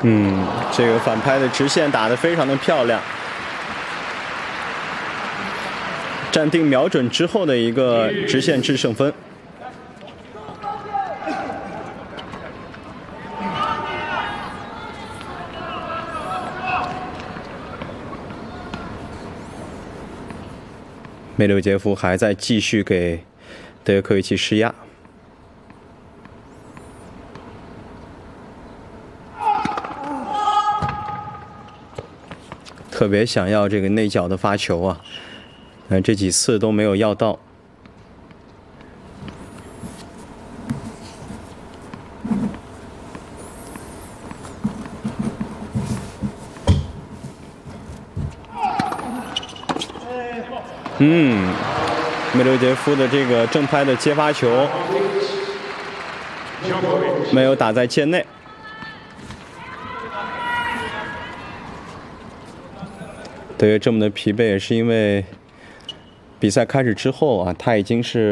这个反拍的直线打得非常的漂亮，站定瞄准之后的一个直线制胜分。梅柳杰夫还在继续给德约科维奇施压。 特别想要这个内角的发球啊，这几次都没有要到。梅柳杰夫的这个正拍的接发球没有打在界内。 德约这么的疲惫，也是因为比赛开始之后啊，他已经是。